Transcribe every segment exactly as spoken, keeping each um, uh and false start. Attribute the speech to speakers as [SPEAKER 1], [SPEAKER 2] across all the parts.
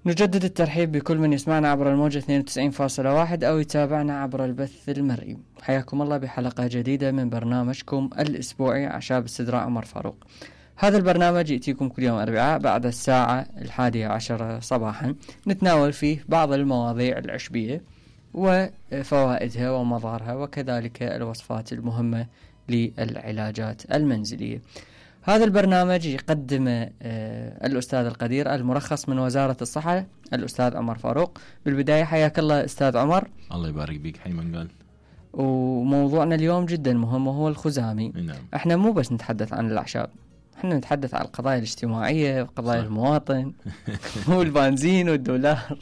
[SPEAKER 1] نجدد الترحيب بكل من يسمعنا عبر الموجة اثنين وتسعين فاصلة واحد أو يتابعنا عبر البث المرئي. حياكم الله بحلقة جديدة من برنامجكم الأسبوعي أعشاب استدراء عمر فاروق. هذا البرنامج يأتيكم كل يوم أربعاء بعد الساعة الحادية عشر صباحا، نتناول فيه بعض المواضيع العشبية وفوائدها ومضارها وكذلك الوصفات المهمة للعلاجات المنزلية. هذا البرنامج يقدم الأستاذ القدير المرخص من وزارة الصحة الأستاذ عمر فاروق. بالبداية حياك الله أستاذ عمر.
[SPEAKER 2] الله يبارك بك. حي من قال.
[SPEAKER 1] وموضوعنا اليوم جدا مهم وهو الخزامي.
[SPEAKER 2] نعم.
[SPEAKER 1] احنا مو بس نتحدث عن الأعشاب، احنا نتحدث عن القضايا الاجتماعية وقضايا صح. المواطن والبنزين والدولار.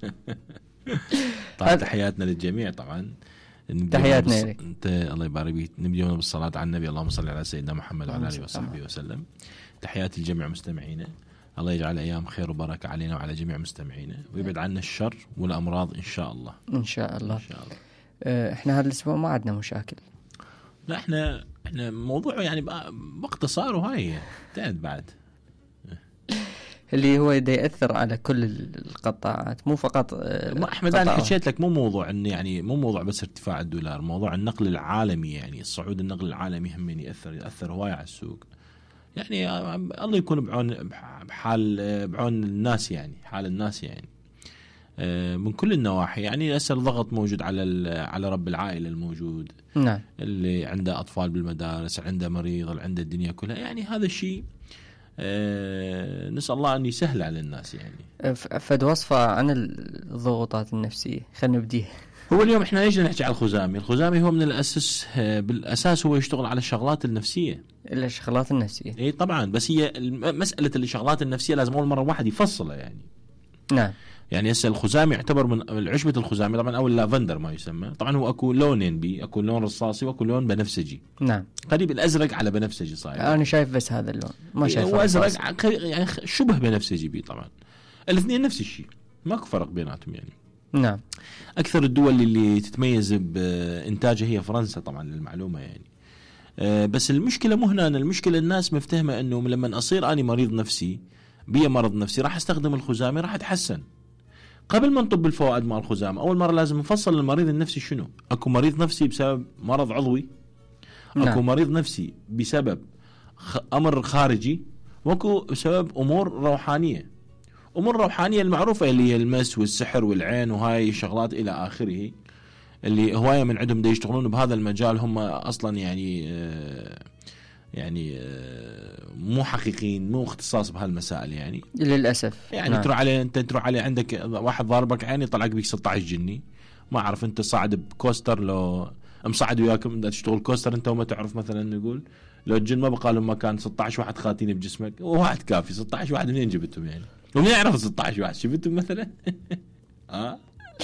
[SPEAKER 2] طبعا تحياتنا للجميع. طبعا
[SPEAKER 1] تحياتنا لك.
[SPEAKER 2] انت الله يبارك فيك. نبدأ بالصلاة على النبي، اللهم صل على سيدنا محمد وعلى اله وصحبه وسلم. تحياتي لجميع مستمعينا، الله يجعل ايام خير وبركة علينا وعلى جميع مستمعينا، ويبعد عنا الشر والامراض ان شاء الله.
[SPEAKER 1] ان شاء الله.
[SPEAKER 2] ان شاء الله.
[SPEAKER 1] اه احنا هذا الاسبوع ما عندنا مشاكل.
[SPEAKER 2] لا احنا احنا موضوع يعني باختصار وهاي تعد بعد
[SPEAKER 1] اللي هو يده يأثر على كل القطاعات مو فقط
[SPEAKER 2] ما احمد انا حكيت لك مو موضوع انه يعني مو موضوع بس ارتفاع الدولار، موضوع النقل العالمي، يعني الصعود النقل العالمي هم يأثر يأثر هواي على السوق. يعني الله يكون بعون بحال بعون الناس، يعني حال الناس يعني من كل النواحي. يعني هسه الضغط موجود على على رب العائله الموجود،
[SPEAKER 1] نعم،
[SPEAKER 2] اللي عنده اطفال بالمدارس، عنده مريض، اللي عنده الدنيا كلها. يعني هذا الشيء أه نسأل الله أن يسهل على الناس. يعني
[SPEAKER 1] فد وصفة عن الضغوطات النفسية خلينا نبديها.
[SPEAKER 2] هو اليوم احنا ليش نحكي على الخزامي؟ الخزامي هو من الأساس بالأساس هو يشتغل على الشغلات النفسية.
[SPEAKER 1] الشغلات النفسية
[SPEAKER 2] اي طبعا، بس هي مسألة الشغلات النفسية لازم أول مرة واحد يفصلها. يعني
[SPEAKER 1] نعم،
[SPEAKER 2] يعني هسه الخزامي يعتبر من عشبة الخزامي طبعا أو اللافندر ما يسمى. طبعا هو أكو لونين بي، أكو لون رصاصي وأكو لون بنفسجي.
[SPEAKER 1] نعم،
[SPEAKER 2] قريب الأزرق على بنفسجي صاير.
[SPEAKER 1] أنا شايف بس هذا اللون ما شايف
[SPEAKER 2] هو أزرق يعني شبه بنفسجي بي. طبعا الاثنين نفس الشيء، ماكو فرق بيناتهم يعني.
[SPEAKER 1] نعم.
[SPEAKER 2] أكثر الدول اللي تتميز بإنتاجها هي فرنسا طبعا للمعلومة يعني. بس المشكلة مو هنا، المشكلة الناس مفتهمة أنه لما أصير أنا مريض نفسي بي مرض نفسي راح استخدم الخزامي راح أتحسن. قبل ما نطب الفوائد مع الخزامي أول مرة لازم نفصل المريض النفسي شنو. أكو مريض نفسي بسبب مرض عضوي، أكو نعم. مريض نفسي بسبب أمر خارجي، وأكو بسبب أمور روحانية. أمور روحانية المعروفة اللي هي المس والسحر والعين وهاي الشغلات إلى آخره، اللي هواية من عندهم دا يشتغلون بهذا المجال هم أصلا يعني آه يعني آه مو حقيقيين، مو اختصاص بهالمسائل يعني
[SPEAKER 1] للأسف.
[SPEAKER 2] يعني
[SPEAKER 1] نعم.
[SPEAKER 2] تروح عليه أنت تروح عليه عندك واحد ضاربك عيني طلعك بيك ستة عشر جني، ما أعرف أنت صاعد بكوستر لو مصعد وياكم دا تشتغل كوستر أنت وما تعرف مثلا نقول لو الجن ما بقى لهم مكان ستة عشر واحد خاتين بجسمك وواحد كافي. ستة عشر واحد منين جبتهم يعني؟ ومين يعرف ستة عشر واحد شفتهم مثلا؟ آه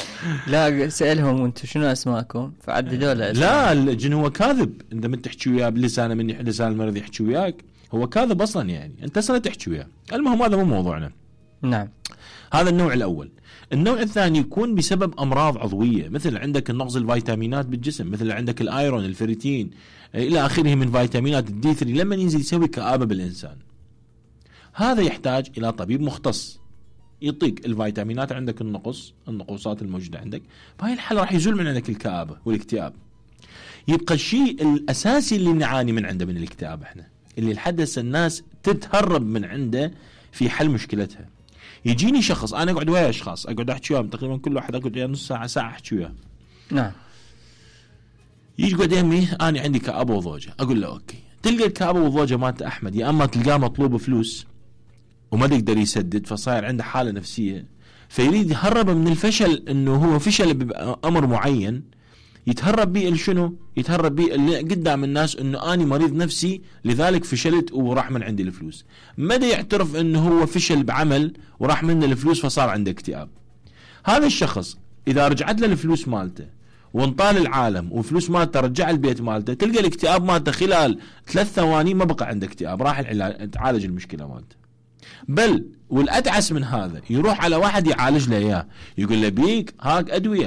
[SPEAKER 1] لا سألهم وانتم شنو اسماءكم فعددوا له.
[SPEAKER 2] لا الجن هو كاذب، انت من تحكي وياه بلسانه من لسان المريض يحكي وياك هو كاذب اصلا يعني، انت اصلا تحكي وياه. المهم هذا مو موضوعنا.
[SPEAKER 1] نعم.
[SPEAKER 2] هذا النوع الاول. النوع الثاني يكون بسبب امراض عضويه، مثل عندك النقص الفيتامينات بالجسم، مثل عندك الايرون الفيريتين الى اخره من فيتامينات الدي ثلاثة لما ينزل يسوي كآبه بالانسان. هذا يحتاج الى طبيب مختص يعطيك الفيتامينات، عندك النقص النقوصات الموجودة عندك، بهاي الحالة راح يزول من عندك الكآبة والاكتئاب. يبقى الشيء الأساسي اللي نعاني من عنده من الاكتئاب احنا، اللي لحدث الناس تتهرب من عنده في حل مشكلتها. يجيني شخص أنا أقعد ويا أشخاص أقعد أحكي وياهم تقريبا كل واحد أقعد وياه نص ساعة ساعة أحكي وياه.
[SPEAKER 1] نعم.
[SPEAKER 2] يجي قد يمي أنا عندي كآبة وضوجة، أقول له أوكي. تلقى الكآبة وضوجة مالت أحمد يا أما تلقاه مطلوب فلوس وما يقدر يسدد فصاير عنده حالة نفسية، فيريد يهرب من الفشل انه هو فشل بأمر معين، يتهرب بيه لشنو؟ يتهرب بيه اللي قدام الناس انه اني مريض نفسي لذلك فشلت وراح من عندي الفلوس. مدى يعترف انه هو فشل بعمل وراح منه الفلوس فصار عنده اكتئاب. هذا الشخص اذا رجعت له الفلوس مالته وانطال العالم وفلوس مالته رجع البيت مالته، تلقى الاكتئاب مالته خلال ثلاث ثواني ما بقى عنده اكتئاب، راح العلاج تعالج المشكلة مالته. بل والأدعس من هذا يروح على واحد يعالج له إياه، يقول له بيك هاك أدوية